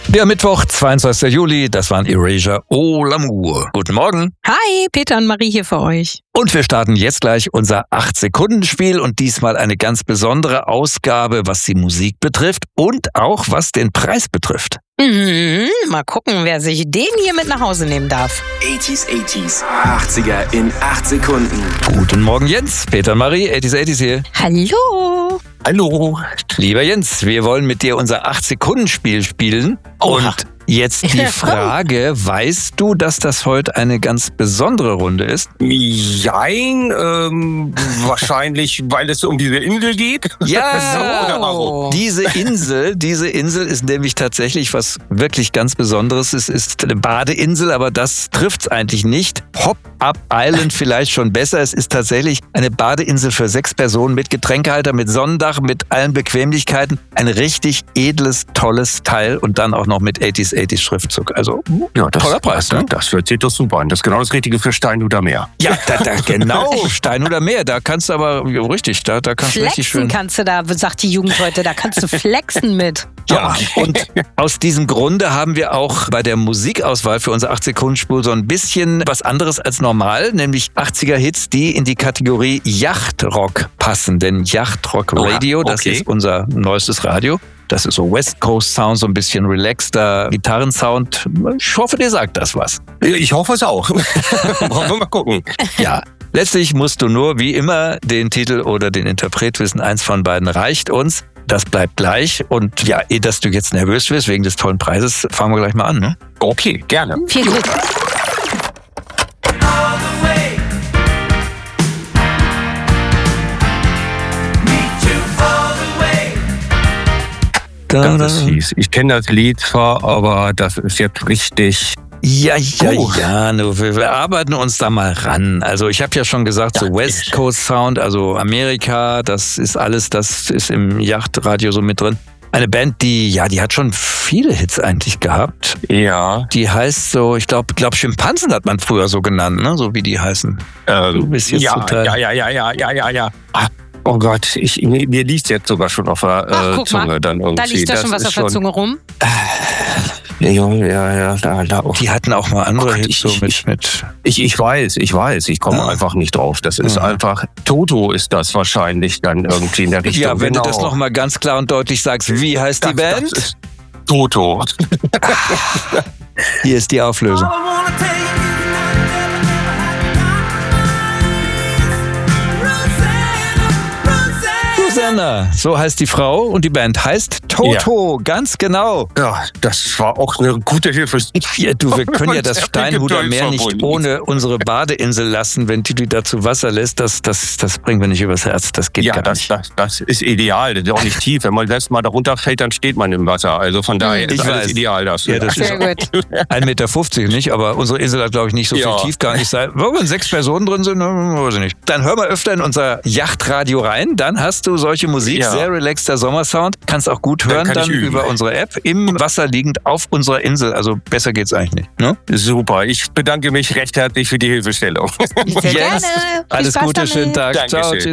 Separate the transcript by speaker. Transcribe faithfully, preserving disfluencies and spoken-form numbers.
Speaker 1: Der Mittwoch, zweiundzwanzigster Juli, das waren Erasure au l'amour. Guten Morgen.
Speaker 2: Hi, Peter und Marie hier für euch.
Speaker 1: Und wir starten jetzt gleich unser acht-Sekunden-Spiel und diesmal eine ganz besondere Ausgabe, was die Musik betrifft und auch was den Preis betrifft.
Speaker 2: Mhm, mal gucken, wer sich den hier mit nach Hause nehmen darf.
Speaker 3: achtziger, achtziger, achtziger in acht Sekunden.
Speaker 1: Guten Morgen Jens, Peter und Marie, achtziger, achtziger hier.
Speaker 2: Hallo.
Speaker 1: Hallo. Lieber Jens, wir wollen mit dir unser acht-Sekunden-Spiel spielen.
Speaker 2: Oha.
Speaker 1: Und jetzt die Frage, weißt du, dass das heute eine ganz besondere Runde ist?
Speaker 4: Jein, ähm, wahrscheinlich, weil es um diese Insel geht.
Speaker 1: Ja,
Speaker 2: So, oder
Speaker 4: warum?
Speaker 1: diese Insel, diese Insel ist nämlich tatsächlich was wirklich ganz Besonderes. Es ist eine Badeinsel, aber das trifft's eigentlich nicht. Hop-Up Island vielleicht schon besser. Es ist tatsächlich eine Badeinsel für sechs Personen mit Getränkehalter, mit Sonnendach, mit allen Bequemlichkeiten. Ein richtig edles, tolles Teil und dann auch noch mit achtziger, achtziger Schriftzug. Also
Speaker 4: Ja, das,
Speaker 1: toller Preis,
Speaker 4: das,
Speaker 1: ne?
Speaker 4: das hört sich doch super an. Das ist genau das Richtige für Steinhuder Meer.
Speaker 1: Ja, da, da, genau, Steinhuder Meer. Da kannst du aber, ja, richtig, da, da kannst du richtig
Speaker 2: Flexen
Speaker 1: schön...
Speaker 2: kannst du da, sagt die Jugend heute, da kannst du flexen mit.
Speaker 1: Ja, und aus diesem Grunde haben wir auch bei der Musikauswahl für unsere acht-Sekunden-Spur so ein bisschen was anderes als normal, nämlich achtziger-Hits, die in die Kategorie Yachtrock passen. Denn Yachtrock Radio, das
Speaker 4: okay.
Speaker 1: ist unser neuestes Radio. Das ist so West Coast Sound, so ein bisschen relaxter Gitarrensound. Ich hoffe, dir sagt das was.
Speaker 4: Ich hoffe es auch. Wollen wir mal gucken.
Speaker 1: Ja, letztlich musst du nur, wie immer, den Titel oder den Interpret wissen. Eins von beiden reicht uns. Das bleibt gleich. Und ja, eh, dass du jetzt nervös wirst wegen des tollen Preises, fangen wir gleich mal an, ne?
Speaker 4: Okay, gerne.
Speaker 2: Viel Glück.
Speaker 1: Da,
Speaker 4: Das ist fies. Ich kenne das Lied zwar, aber das ist jetzt richtig...
Speaker 1: Ja, ja,
Speaker 4: Oh.
Speaker 1: ja, nur wir, wir arbeiten uns da mal ran. Also ich habe ja schon gesagt, so
Speaker 4: Ja,
Speaker 1: West
Speaker 4: ist-
Speaker 1: Coast Sound, also Amerika, das ist alles, das ist im Yachtradio so mit drin. Eine Band, die, ja, die hat schon viele Hits eigentlich gehabt.
Speaker 4: Ja.
Speaker 1: Die heißt so, ich glaube, glaub Schimpansen hat man früher so genannt, ne? So wie die heißen.
Speaker 4: Ähm,
Speaker 1: Du bist jetzt
Speaker 4: ja,
Speaker 1: total-
Speaker 4: ja, ja, ja, ja, ja, ja, ja. Ah, oh Gott, ich, mir, mir liegt jetzt sogar schon auf der äh,
Speaker 2: Ach, guck
Speaker 4: Zunge
Speaker 2: mal,
Speaker 4: dann irgendwie.
Speaker 2: Da liegt da
Speaker 4: Das
Speaker 2: schon was
Speaker 4: ist
Speaker 2: auf der Zunge rum.
Speaker 4: Ja, ja, ja, da, da.
Speaker 1: Die hatten auch mal andere
Speaker 4: Oh Gott,
Speaker 1: Hits
Speaker 4: ich-
Speaker 1: so mit,
Speaker 4: ich-
Speaker 1: mit.
Speaker 4: Ich, ich weiß, ich weiß, ich komme
Speaker 1: Ah.
Speaker 4: einfach nicht drauf. Das ist
Speaker 1: Ah.
Speaker 4: einfach, Toto ist das wahrscheinlich dann irgendwie in der Richtung.
Speaker 1: Ja, wenn
Speaker 4: genau.
Speaker 1: du das nochmal ganz klar und deutlich sagst, wie heißt die
Speaker 4: Das-
Speaker 1: Band?
Speaker 4: Das ist Toto.
Speaker 1: Hier ist die Auflösung. Rosanna, so heißt die Frau und die Band heißt Toto, ganz genau.
Speaker 4: Ja, das war auch eine gute Hilfe.
Speaker 1: Ja, du, wir können ja das
Speaker 4: Und
Speaker 1: Steinhuder Meer nicht
Speaker 4: verbunden.
Speaker 1: ohne unsere Badeinsel lassen, wenn Titi da zu Wasser lässt. Das, das, das bringen wir nicht übers Herz, das geht
Speaker 4: Ja,
Speaker 1: gar
Speaker 4: das,
Speaker 1: nicht.
Speaker 4: das, das ist ideal. Das ist auch nicht tief. Wenn man das mal darunter fällt, dann steht man im Wasser. Also von daher
Speaker 1: Ich
Speaker 4: ist alles
Speaker 1: weiß.
Speaker 4: ideal dafür.
Speaker 1: Ja, das ist
Speaker 2: Sehr gut.
Speaker 1: ein Meter fünfzig nicht, aber unsere Insel hat, glaube ich, nicht so
Speaker 4: Ja.
Speaker 1: viel Tiefgang. Ich sage, wenn sechs Personen drin sind, dann weiß ich nicht. Dann hör mal öfter in unser Yachtradio rein, dann hast du solche Musik,
Speaker 4: Ja.
Speaker 1: sehr relaxter Sommersound, kannst auch gut
Speaker 4: Dann
Speaker 1: hören,
Speaker 4: kann
Speaker 1: dann,
Speaker 4: ich üben.
Speaker 1: über unsere App, im Wasser liegend auf unserer Insel. Also besser geht's eigentlich nicht. Ne?
Speaker 4: Super. Ich bedanke mich recht herzlich für die Hilfestellung.
Speaker 2: Sehr
Speaker 1: Yes.
Speaker 2: gerne. Viel
Speaker 1: Alles
Speaker 2: Spaß
Speaker 1: Gute,
Speaker 2: damit.
Speaker 1: schönen Tag. Ciao,
Speaker 4: Dankeschön.
Speaker 1: tschüss.